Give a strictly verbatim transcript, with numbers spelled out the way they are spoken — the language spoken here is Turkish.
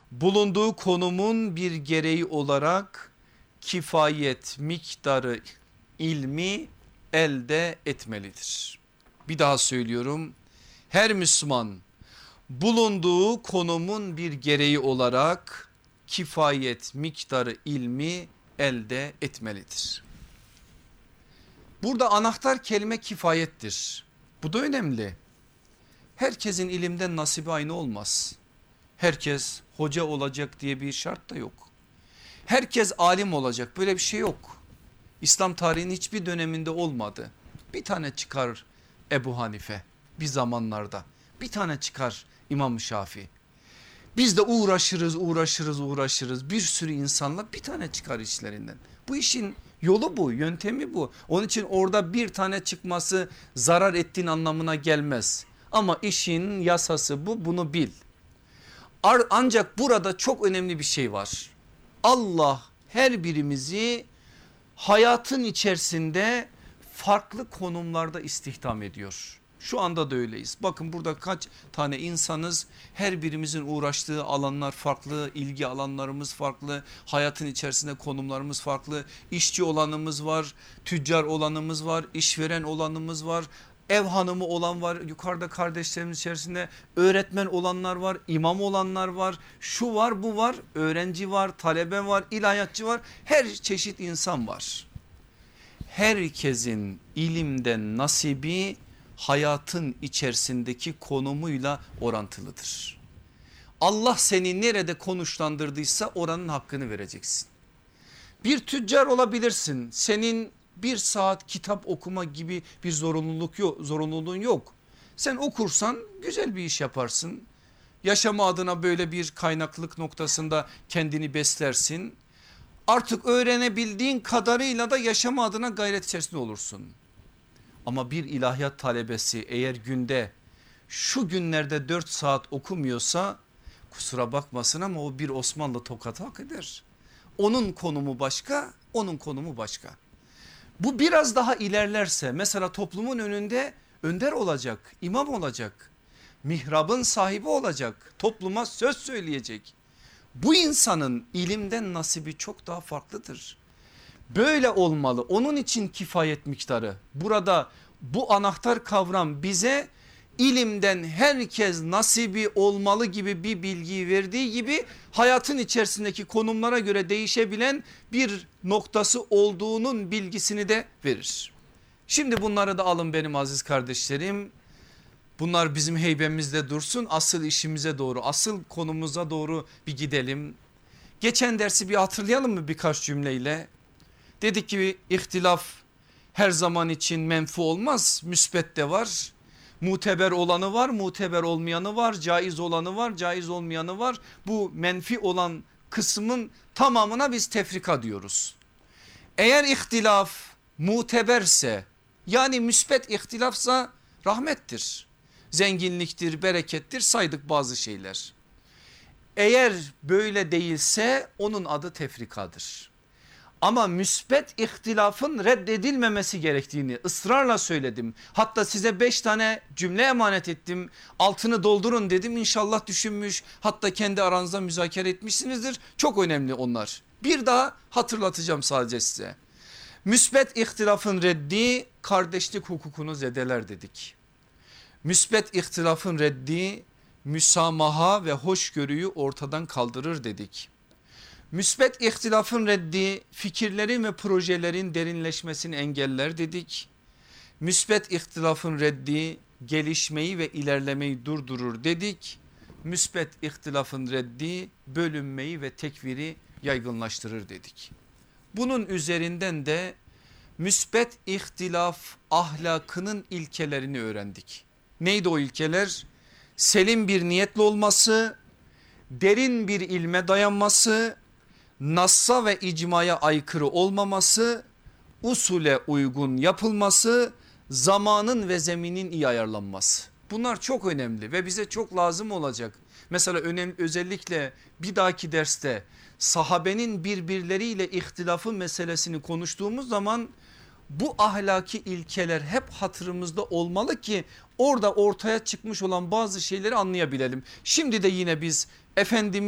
bulunduğu konumun bir gereği olarak kifayet miktarı ilmi elde etmelidir. Bir daha söylüyorum. Her Müslüman bulunduğu konumun bir gereği olarak kifayet miktarı ilmi elde etmelidir. Burada anahtar kelime kifayettir. Bu da önemli. Herkesin ilimden nasibi aynı olmaz. Herkes hoca olacak diye bir şart da yok. Herkes alim olacak, böyle bir şey yok. İslam tarihinin hiçbir döneminde olmadı. Bir tane çıkar Ebu Hanife bir zamanlarda, bir tane çıkar İmam Şafii. Biz de uğraşırız uğraşırız uğraşırız bir sürü insanla bir tane çıkar içlerinden. Bu işin yolu bu, yöntemi bu. Onun için orada bir tane çıkması zarar ettiğin anlamına gelmez. Ama işin yasası bu, bunu bil. Ancak burada çok önemli bir şey var. Allah her birimizi hayatın içerisinde farklı konumlarda istihdam ediyor. Şu anda da öyleyiz. Bakın burada kaç tane insanız, her birimizin uğraştığı alanlar farklı, ilgi alanlarımız farklı, hayatın içerisinde konumlarımız farklı. İşçi olanımız var, tüccar olanımız var, işveren olanımız var. Ev hanımı olan var, yukarıda kardeşlerimiz içerisinde öğretmen olanlar var, imam olanlar var, şu var bu var, öğrenci var, talebe var, ilahiyatçı var, her çeşit insan var. Herkesin ilimden nasibi hayatın içerisindeki konumuyla orantılıdır. Allah seni nerede konuşlandırdıysa oranın hakkını vereceksin. Bir tüccar olabilirsin, senin bir saat kitap okuma gibi bir zorunluluk yok, zorunluluğun yok. Sen okursan güzel bir iş yaparsın. Yaşama adına böyle bir kaynaklık noktasında kendini beslersin. Artık öğrenebildiğin kadarıyla da yaşama adına gayret içerisinde olursun. Ama bir ilahiyat talebesi eğer günde şu günlerde dört saat okumuyorsa kusura bakmasın ama o bir Osmanlı tokatı hak eder. Onun konumu başka, onun konumu başka. Bu biraz daha ilerlerse mesela toplumun önünde önder olacak, imam olacak, mihrabın sahibi olacak, topluma söz söyleyecek. Bu insanın ilimden nasibi çok daha farklıdır. Böyle olmalı. Onun için kifayet miktarı. Burada bu anahtar kavram bize ilimden herkes nasibi olmalı gibi bir bilgiyi verdiği gibi hayatın içerisindeki konumlara göre değişebilen bir noktası olduğunun bilgisini de verir. Şimdi bunları da alın benim aziz kardeşlerim. Bunlar bizim heybemizde dursun, asıl işimize doğru, asıl konumuza doğru bir gidelim. Geçen dersi bir hatırlayalım mı birkaç cümleyle? Dedik ki ihtilaf her zaman için menfi olmaz, müsbet de var. Muteber olanı var, muteber olmayanı var, caiz olanı var, caiz olmayanı var. Bu menfi olan kısmın tamamına biz tefrika diyoruz. Eğer ihtilaf muteberse, yani müsbet ihtilafsa rahmettir, zenginliktir, berekettir, saydık bazı şeyler. Eğer böyle değilse onun adı tefrikadır. Ama müsbet ihtilafın reddedilmemesi gerektiğini ısrarla söyledim. Hatta size beş tane cümle emanet ettim. Altını doldurun dedim, İnşallah düşünmüş, hatta kendi aranızda müzakere etmişsinizdir. Çok önemli onlar. Bir daha hatırlatacağım sadece size. Müsbet ihtilafın reddi kardeşlik hukukunu zedeler dedik. Müsbet ihtilafın reddi müsamaha ve hoşgörüyü ortadan kaldırır dedik. Müsbet ihtilafın reddi fikirlerin ve projelerin derinleşmesini engeller dedik. Müsbet ihtilafın reddi gelişmeyi ve ilerlemeyi durdurur dedik. Müsbet ihtilafın reddi bölünmeyi ve tekviri yaygınlaştırır dedik. Bunun üzerinden de müsbet ihtilaf ahlakının ilkelerini öğrendik. Neydi o ilkeler? Selim bir niyetli olması, derin bir ilme dayanması, nassa ve icmaya aykırı olmaması, usule uygun yapılması, zamanın ve zeminin iyi ayarlanması. Bunlar çok önemli ve bize çok lazım olacak. Mesela önemli, özellikle bir dahaki derste sahabenin birbirleriyle ihtilafı meselesini konuştuğumuz zaman bu ahlaki ilkeler hep hatırımızda olmalı ki orada ortaya çıkmış olan bazı şeyleri anlayabilelim. Şimdi de yine biz Efendimiz